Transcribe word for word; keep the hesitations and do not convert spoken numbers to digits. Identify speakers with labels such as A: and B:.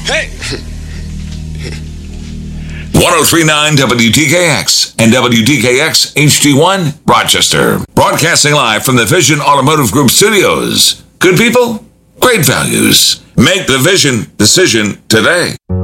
A: Hey!
B: ten thirty-nine W T K X and W T K X H D one, Rochester. Broadcasting live from the Vision Automotive Group studios. Good people, great values. Make the Vision decision today.